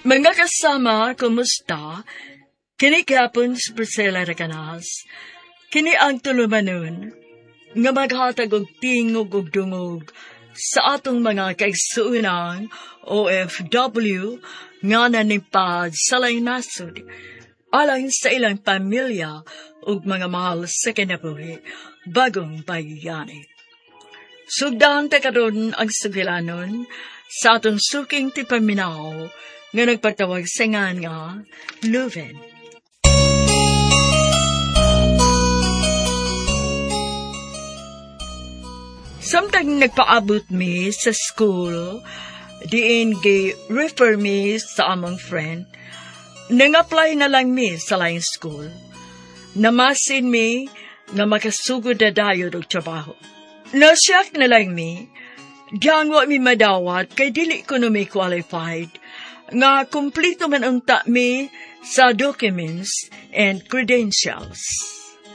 Mga kasama, kumusta? Kini kapon sa Priscilla Raganas. Kini ang tulumanon nga maghatag og tingog og dungog sa atong mga kaigsuunang OFW nga nanipad sa laing nasod alang sa ilang pamilya ug mga mahal sa kinabuhi bagong bayani. Sugdan ta karon ang sugilanon sa atong suking tipaminaw nga nagpatawag sa nga Leuven. Samtang nagpaabot mi sa school, diin refer mi sa among friend, nang-apply na lang mi sa laing school. Namasin mi nga makasugod na dayon og trabaho. Nasyak na lang mi, diyan wa mi madawat kay dili ko no mi qualified, nga kumplito man unta mi sa documents and credentials.